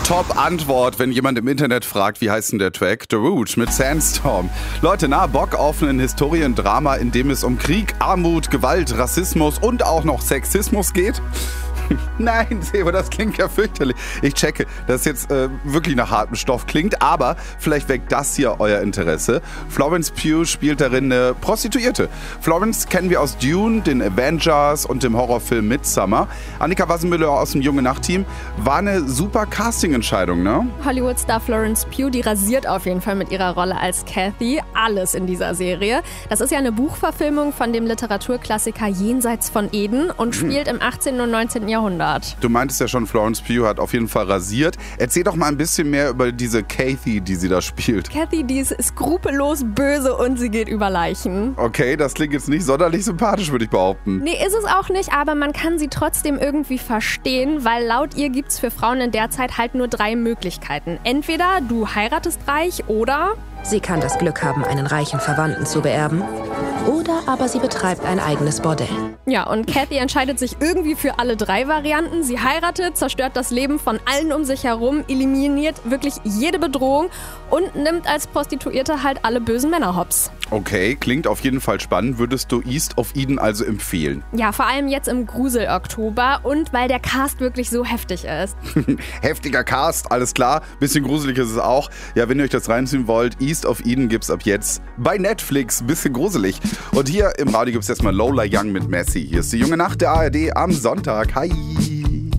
Top-Antwort, wenn jemand im Internet fragt, wie heißt denn der Track? The Rouge mit Sandstorm. Leute, Bock auf ein Historiendrama, in dem es um Krieg, Armut, Gewalt, Rassismus und auch noch Sexismus geht? Nein, Sebo, das klingt ja fürchterlich. Ich checke, dass es jetzt wirklich nach hartem Stoff klingt, aber vielleicht weckt das hier euer Interesse. Florence Pugh spielt darin eine Prostituierte. Florence kennen wir aus Dune, den Avengers und dem Horrorfilm Midsommar. Annika Wassenmüller aus dem Junge Nacht-Team. War eine super Casting-Entscheidung, ne? Hollywood-Star Florence Pugh, die rasiert auf jeden Fall mit ihrer Rolle als Kathy alles in dieser Serie. Das ist ja eine Buchverfilmung von dem Literaturklassiker Jenseits von Eden und spielt im 18. und 19. Jahrhundert. Du meintest ja schon, Florence Pugh hat auf jeden Fall rasiert. Erzähl doch mal ein bisschen mehr über diese Kathy, die sie da spielt. Kathy, die ist skrupellos böse und sie geht über Leichen. Okay, das klingt jetzt nicht sonderlich sympathisch, würde ich behaupten. Nee, ist es auch nicht, aber man kann sie trotzdem irgendwie verstehen, weil laut ihr gibt's für Frauen in der Zeit halt nur 3 Möglichkeiten. Entweder du heiratest reich oder... Sie kann das Glück haben, einen reichen Verwandten zu beerben. Oder aber sie betreibt ein eigenes Bordell. Ja, und Kathy entscheidet sich irgendwie für alle 3 Varianten. Sie heiratet, zerstört das Leben von allen um sich herum, eliminiert wirklich jede Bedrohung und nimmt als Prostituierte halt alle bösen Männer hops. Okay, klingt auf jeden Fall spannend. Würdest du East of Eden also empfehlen? Ja, vor allem jetzt im Grusel-Oktober und weil der Cast wirklich so heftig ist. Heftiger Cast, alles klar. Bisschen gruselig ist es auch. Ja, wenn ihr euch das reinziehen wollt, East of Eden gibt's ab jetzt bei Netflix. Bisschen gruselig. Und hier im Radio gibt's erstmal Lola Young mit Messi. Hier ist die Junge Nacht der ARD am Sonntag. Hi!